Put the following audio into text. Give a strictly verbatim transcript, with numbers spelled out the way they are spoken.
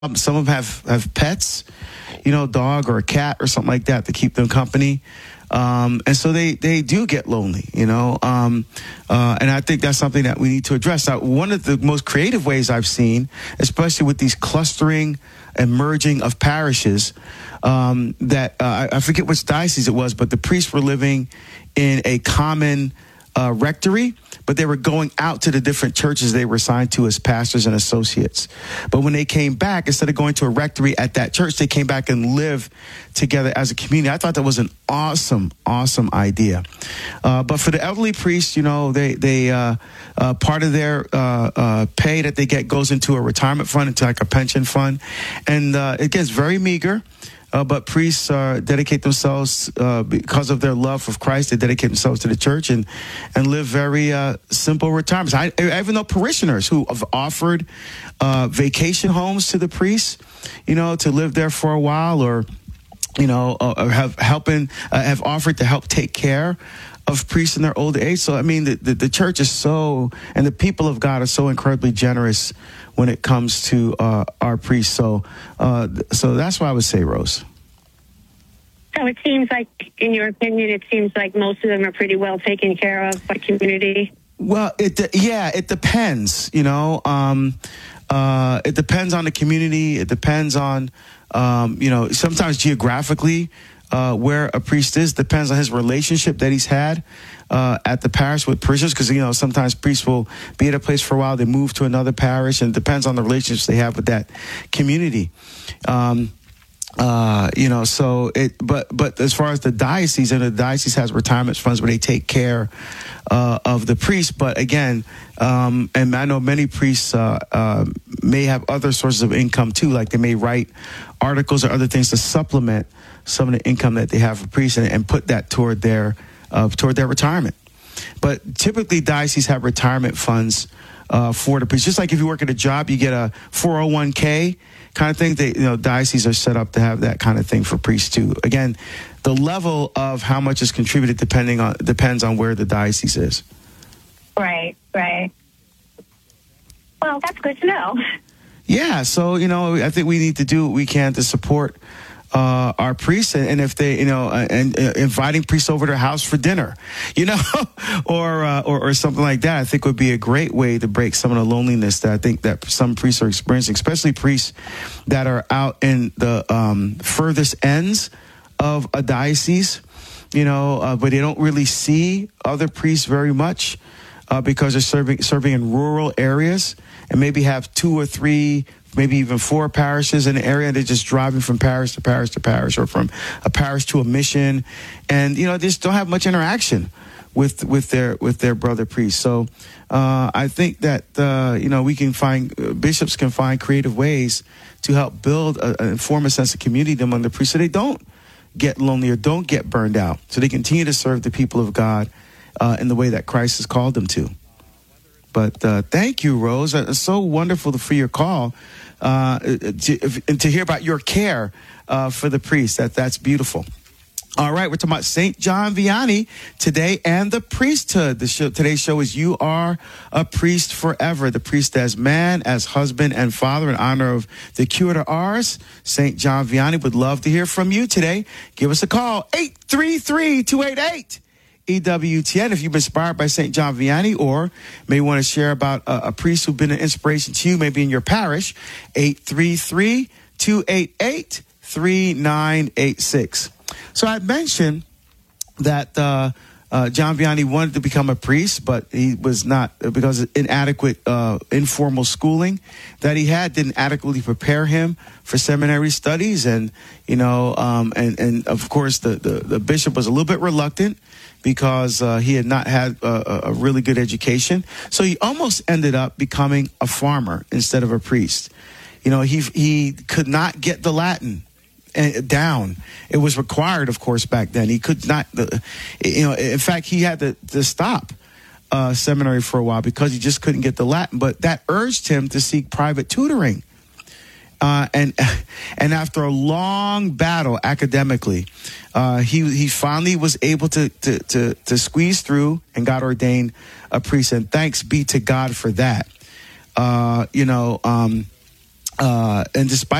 Um, some of them have, have pets, you know, dog or a cat or something like that to keep them company. Um, and so they, they do get lonely, you know, um, uh, and I think that's something that we need to address. Now, one of the most creative ways I've seen, especially with these clustering and merging of parishes, um, that uh, I, I forget which diocese it was, but the priests were living in a common uh, rectory, but they were going out to the different churches they were assigned to as pastors and associates. But when they came back, instead of going to a rectory at that church, they came back and lived together as a community. I thought that was an awesome, awesome idea. Uh, but for the elderly priests, you know, they, they, uh, uh, part of their, uh, uh, pay that they get goes into a retirement fund, into like a pension fund. And, uh, it gets very meager. Uh, but priests uh, dedicate themselves uh, because of their love of Christ. They dedicate themselves to the church and and live very uh, simple retirements. I, I even know parishioners who have offered uh, vacation homes to the priests, you know, to live there for a while, or you know, uh, have helping uh, have offered to help take care of priests in their older age. So I mean, the, the the church is so, and the people of God are so incredibly generous when it comes to uh, our priests. So, uh, so that's what I would say, Rose. So it seems like, in your opinion, it seems like most of them are pretty well taken care of by community. Well, it yeah, it depends. You know, um, uh, it depends on the community. It depends on, um, you know, sometimes geographically uh, where a priest is. Depends on his relationship that he's had Uh, at the parish with parishioners, because, you know, sometimes priests will be at a place for a while, they move to another parish, and it depends on the relationships they have with that community. Um, uh, you know, so it, but, but as far as the diocese, and the diocese has retirement funds where they take care uh, of the priests. But again, um, and I know many priests uh, uh, may have other sources of income too, like they may write articles or other things to supplement some of the income that they have for priests, and, and put that toward their Uh, toward their retirement. But typically dioceses have retirement funds uh, for the priests. Just like if you work at a job, you get a four oh one k kind of thing. They, you know, dioceses are set up to have that kind of thing for priests too. Again, the level of how much is contributed depending on depends on where the diocese is. Right, right. Well, that's good to know. Yeah, so, you know, I think we need to do what we can to support Uh, our priests, and, and if they, you know, uh, and uh, inviting priests over to their house for dinner, you know, or, uh, or or something like that, I think would be a great way to break some of the loneliness that I think that some priests are experiencing, especially priests that are out in the um, furthest ends of a diocese, you know, uh, but they don't really see other priests very much uh, because they're serving serving in rural areas, and maybe have two or three, maybe even four parishes in the area, and they're just driving from parish to parish to parish, or from a parish to a mission, and you know, they just don't have much interaction with with their with their brother priests. So uh, I think that uh, you know, we can find uh, bishops can find creative ways to help build a, a form a sense of community among the priests, so they don't get lonely or don't get burned out, so they continue to serve the people of God uh, in the way that Christ has called them to. But uh, thank you, Rose. It's so wonderful to, for your call uh, to, and to hear about your care uh, for the priest. That that's beautiful. All right, we're talking about Saint John Vianney today and the priesthood. The show, today's show is "You Are a Priest Forever." The priest as man, as husband and father, in honor of the Cure de Ars, Saint John Vianney. Would love to hear from you today. Give us a call, eight three three, two eight eight, E W T N, if you've been inspired by Saint John Vianney, or may want to share about a, a priest who's been an inspiration to you, maybe in your parish. Eight three three, two eight eight, three nine eight six. So I mentioned that uh, uh, John Vianney wanted to become a priest, but he was not, because of inadequate uh, informal schooling that he had didn't adequately prepare him for seminary studies. And, you know, um, and, and of course the, the, the bishop was a little bit reluctant, because uh, he had not had a, a really good education. So he almost ended up becoming a farmer instead of a priest. You know, he he could not get the Latin down. It was required, of course, back then. He could not, you know, in fact, he had to, to stop uh, seminary for a while because he just couldn't get the Latin. But that urged him to seek private tutoring. Uh, and and after a long battle academically, uh, he he finally was able to, to to to squeeze through and got ordained a priest. And thanks be to God for that. Uh, you know, um, Uh, and despite